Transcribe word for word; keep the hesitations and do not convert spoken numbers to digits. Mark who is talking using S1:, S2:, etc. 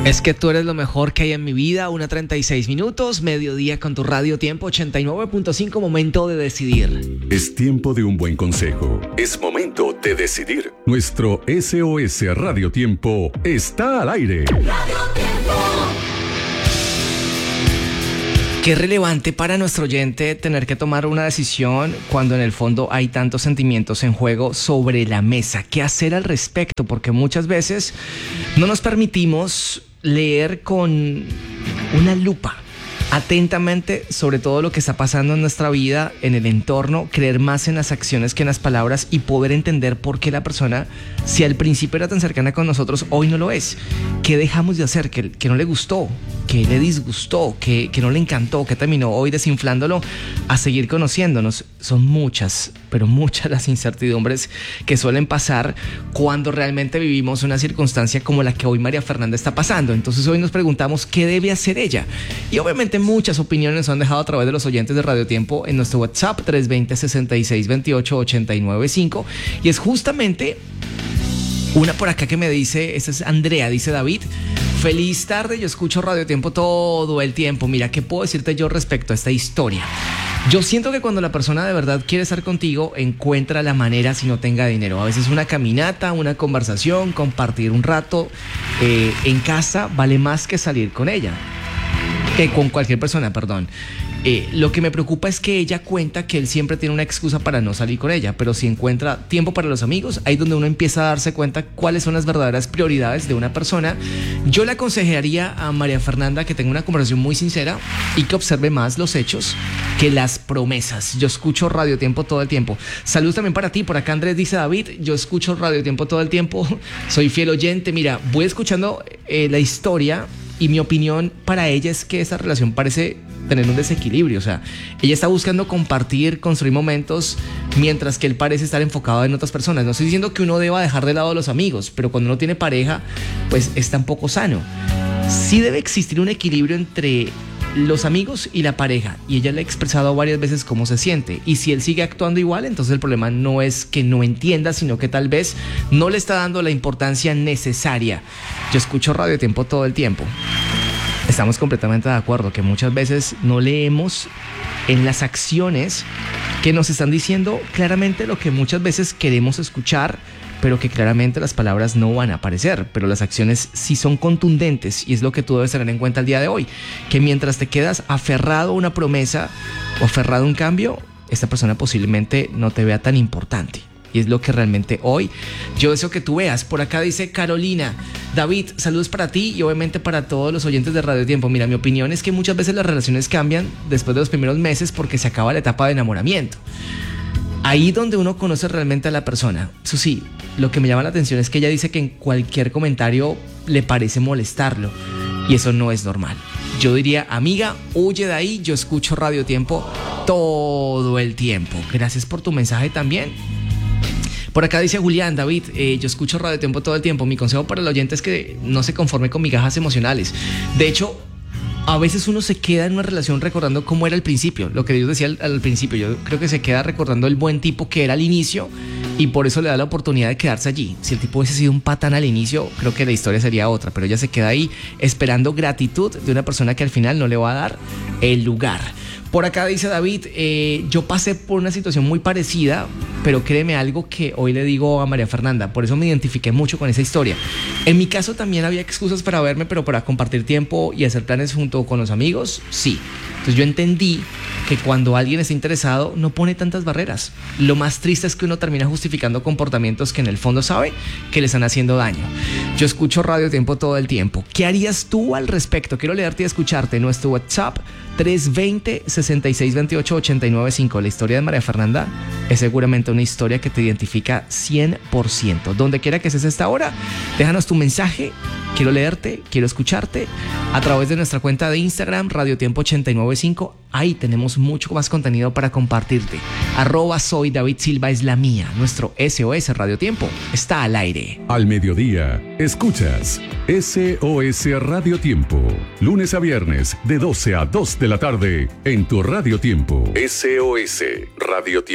S1: Es que tú eres lo mejor que hay en mi vida. Una treinta y seis minutos, mediodía con tu Radio Tiempo ochenta y nueve punto cinco, momento de decidir.
S2: Es tiempo de un buen consejo. Es momento de decidir. Nuestro S O S Radio Tiempo está al aire.
S3: Radio Tiempo.
S1: Qué relevante para nuestro oyente tener que tomar una decisión cuando en el fondo hay tantos sentimientos en juego sobre la mesa. ¿Qué hacer al respecto? Porque muchas veces no nos permitimos leer con una lupa atentamente sobre todo lo que está pasando en nuestra vida, en el entorno, creer más en las acciones que en las palabras y poder entender por qué la persona, si al principio era tan cercana con nosotros, hoy no lo es. ¿Qué dejamos de hacer? ¿Qué, qué no le gustó? ¿Qué le disgustó? ¿Qué, qué no le encantó? ¿Qué terminó hoy desinflándolo a seguir conociéndonos? Son muchas, pero muchas las incertidumbres que suelen pasar cuando realmente vivimos una circunstancia como la que hoy María Fernanda está pasando. Entonces hoy nos preguntamos qué debe hacer ella. Y obviamente muchas opiniones nos han dejado a través de los oyentes de Radio Tiempo en nuestro WhatsApp tres dos cero, sesenta y seis veintiocho, ochenta y nueve cinco. Y es justamente una por acá que me dice, esta es Andrea, dice David: feliz tarde, yo escucho Radio Tiempo todo el tiempo. Mira, ¿qué puedo decirte yo respecto a esta historia? Yo siento que cuando la persona de verdad quiere estar contigo, encuentra la manera si no tenga dinero. A veces una caminata, una conversación, compartir un rato eh, en casa vale más que salir con ella. Que con cualquier persona, perdón. Eh, lo que me preocupa es que ella cuenta que él siempre tiene una excusa para no salir con ella, pero si encuentra tiempo para los amigos, ahí es donde uno empieza a darse cuenta cuáles son las verdaderas prioridades de una persona. Yo le aconsejaría a María Fernanda que tenga una conversación muy sincera y que observe más los hechos que las promesas. Yo escucho Radio Tiempo todo el tiempo. Saludos también para ti. Por acá Andrés dice: David, yo escucho Radio Tiempo todo el tiempo, soy fiel oyente. Mira, voy escuchando eh, la historia y mi opinión para ella es que esta relación parece tener un desequilibrio. O sea, ella está buscando compartir, construir momentos, mientras que él parece estar enfocado en otras personas. No estoy diciendo que uno deba dejar de lado a los amigos, pero cuando uno tiene pareja, pues es tan poco sano. Sí debe existir un equilibrio entre los amigos y la pareja, y ella le ha expresado varias veces cómo se siente, y si él sigue actuando igual, entonces el problema no es que no entienda, sino que tal vez no le está dando la importancia necesaria. Yo escucho Radio Tiempo todo el tiempo. Estamos completamente de acuerdo que muchas veces no leemos en las acciones que nos están diciendo claramente lo que muchas veces queremos escuchar, pero que claramente las palabras no van a aparecer, pero las acciones sí son contundentes, y es lo que tú debes tener en cuenta el día de hoy, que mientras te quedas aferrado a una promesa o aferrado a un cambio, esta persona posiblemente no te vea tan importante. Y es lo que realmente hoy yo deseo que tú veas. Por acá dice Carolina: David, saludos para ti y obviamente para todos los oyentes de Radio Tiempo. Mira, mi opinión es que muchas veces las relaciones cambian después de los primeros meses porque se acaba la etapa de enamoramiento. Ahí donde uno conoce realmente a la persona. Eso sí, lo que me llama la atención es que ella dice que en cualquier comentario le parece molestarlo, y eso no es normal. Yo diría: amiga, huye de ahí, yo escucho Radio Tiempo todo el tiempo. Gracias por tu mensaje también. Por acá dice Julián: David, eh, yo escucho Radio Tiempo todo el tiempo. Mi consejo para el oyente es que no se conforme con migajas emocionales. De hecho, a veces uno se queda en una relación recordando cómo era al principio, lo que Dios decía al, al principio. Yo creo que se queda recordando el buen tipo que era al inicio, y por eso le da la oportunidad de quedarse allí. Si el tipo hubiese sido un patán al inicio, creo que la historia sería otra, pero ella se queda ahí esperando gratitud de una persona que al final no le va a dar el lugar. Por acá dice David: eh, yo pasé por una situación muy parecida, pero créeme algo que hoy le digo a María Fernanda, por eso me identifiqué mucho con esa historia. En mi caso también había excusas para verme, pero para compartir tiempo y hacer planes junto con los amigos, sí. Entonces yo entendí que cuando alguien está interesado no pone tantas barreras. Lo más triste es que uno termina justificando comportamientos que en el fondo sabe que le están haciendo daño. Yo escucho Radio Tiempo todo el tiempo. ¿Qué harías tú al respecto? Quiero leerte y escucharte. Nuestro WhatsApp tres dos cero, sesenta y seis veintiocho, ochenta y nueve cinco. La historia de María Fernanda es seguramente una historia que te identifica cien por ciento. Donde quiera que estés a esta hora, déjanos tu mensaje. Quiero leerte, quiero escucharte a través de nuestra cuenta de Instagram, Radio Tiempo ochenta y nueve cinco. Ahí tenemos mucho más contenido para compartirte. Arroba soy David Silva es la mía. Nuestro S O S Radio Tiempo está al aire.
S2: Al mediodía, escuchas S O S Radio Tiempo. Lunes a viernes, de doce a dos de la tarde, en tu Radio Tiempo. S O S Radio Tiempo.